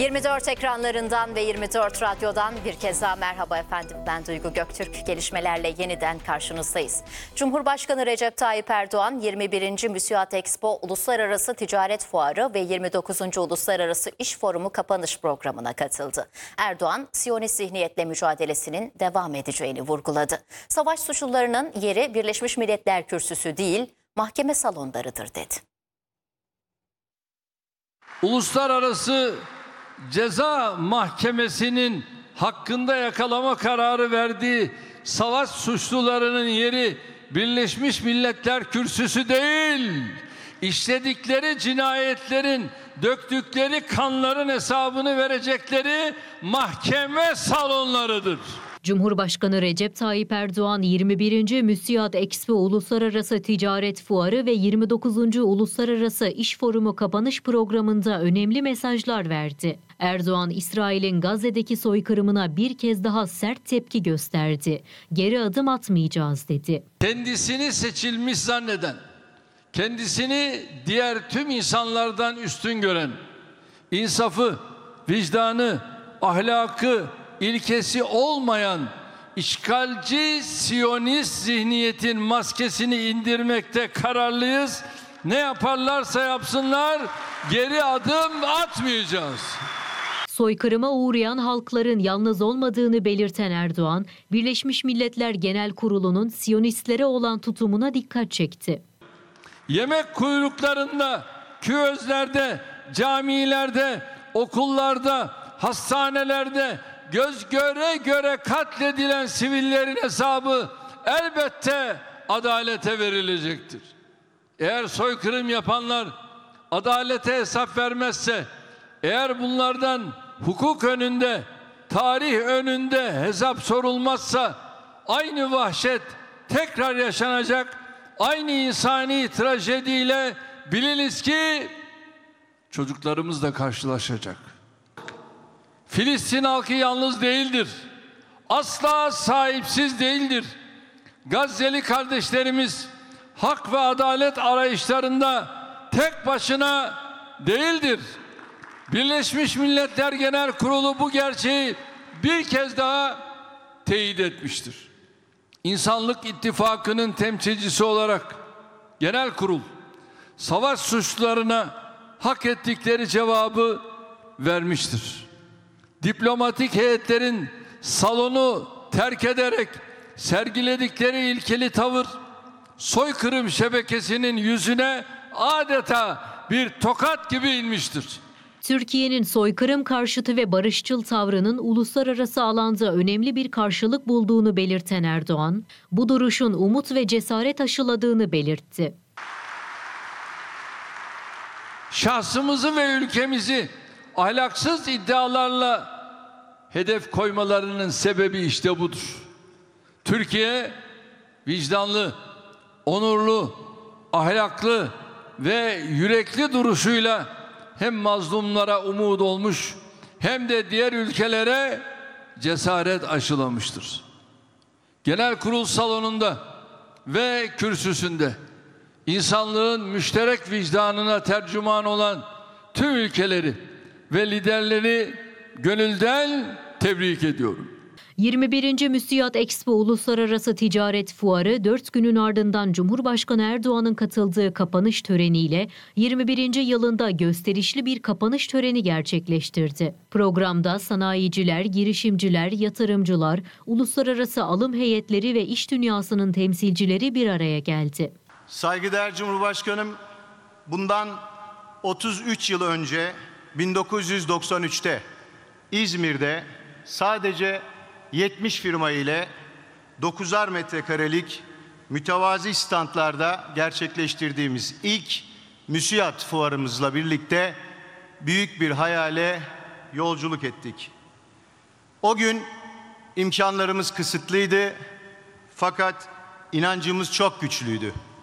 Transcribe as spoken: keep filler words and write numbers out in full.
yirmi dört ekranlarından ve yirmi dört radyodan bir kez daha merhaba efendim. Ben Duygu Göktürk. Gelişmelerle yeniden karşınızdayız. Cumhurbaşkanı Recep Tayyip Erdoğan yirmi birinci Müsiat Expo Uluslararası Ticaret Fuarı ve yirmi dokuzuncu Uluslararası İş Forumu kapanış programına katıldı. Erdoğan, Siyonist zihniyetle mücadelesinin devam edeceğini vurguladı. Savaş suçlularının yeri Birleşmiş Milletler Kürsüsü değil, mahkeme salonlarıdır dedi. Uluslararası Ceza Mahkemesi'nin hakkında yakalama kararı verdiği savaş suçlularının yeri Birleşmiş Milletler Kürsüsü değil, işledikleri cinayetlerin, döktükleri kanların hesabını verecekleri mahkeme salonlarıdır. Cumhurbaşkanı Recep Tayyip Erdoğan yirmi birinci Müsiat Expo Uluslararası Ticaret Fuarı ve yirmi dokuzuncu Uluslararası İş Forumu kapanış programında önemli mesajlar verdi. Erdoğan, İsrail'in Gazze'deki soykırımına bir kez daha sert tepki gösterdi. Geri adım atmayacağız dedi. Kendisini seçilmiş zanneden, kendisini diğer tüm insanlardan üstün gören, insafı, vicdanı, ahlakı, ilkesi olmayan işgalci Siyonist zihniyetin maskesini indirmekte kararlıyız. Ne yaparlarsa yapsınlar, geri adım atmayacağız. Soykırıma uğrayan halkların yalnız olmadığını belirten Erdoğan, Birleşmiş Milletler Genel Kurulu'nun Siyonistlere olan tutumuna dikkat çekti. Yemek kuyruklarında, küözlerde, camilerde, okullarda, hastanelerde göz göre göre katledilen sivillerin hesabı elbette adalete verilecektir. Eğer soykırım yapanlar adalete hesap vermezse, eğer bunlardan hukuk önünde, tarih önünde hesap sorulmazsa aynı vahşet tekrar yaşanacak, aynı insani trajediyle biliniz ki çocuklarımız da karşılaşacak. Filistin halkı yalnız değildir. Asla sahipsiz değildir. Gazze'li kardeşlerimiz hak ve adalet arayışlarında tek başına değildir. Birleşmiş Milletler Genel Kurulu bu gerçeği bir kez daha teyit etmiştir. İnsanlık İttifakı'nın temsilcisi olarak Genel Kurul, savaş suçlularına hak ettikleri cevabı vermiştir. Diplomatik heyetlerin salonu terk ederek sergiledikleri ilkeli tavır, soykırım şebekesinin yüzüne adeta bir tokat gibi inmiştir. Türkiye'nin soykırım karşıtı ve barışçıl tavrının uluslararası alanda önemli bir karşılık bulduğunu belirten Erdoğan, bu duruşun umut ve cesaret aşıladığını belirtti. Şahsımızı ve ülkemizi ahlaksız iddialarla hedef koymalarının sebebi işte budur. Türkiye vicdanlı, onurlu, ahlaklı ve yürekli duruşuyla hem mazlumlara umut olmuş hem de diğer ülkelere cesaret aşılamıştır. Genel kurul salonunda ve kürsüsünde insanlığın müşterek vicdanına tercüman olan tüm ülkeleri ve liderleri gönülden tebrik ediyorum. yirmi birinci Müsiat Expo Uluslararası Ticaret Fuarı dört günün ardından Cumhurbaşkanı Erdoğan'ın katıldığı kapanış töreniyle yirmi birinci yılında gösterişli bir kapanış töreni gerçekleştirdi. Programda sanayiciler, girişimciler, yatırımcılar, uluslararası alım heyetleri ve iş dünyasının temsilcileri bir araya geldi. Saygıdeğer Cumhurbaşkanım, bundan otuz üç yıl önce bin dokuz yüz doksan üçte İzmir'de sadece yetmiş firma ile dokuzar metrekarelik mütevazi standlarda gerçekleştirdiğimiz ilk Müsiat fuarımızla birlikte büyük bir hayale yolculuk ettik. O gün imkanlarımız kısıtlıydı fakat inancımız çok güçlüydü.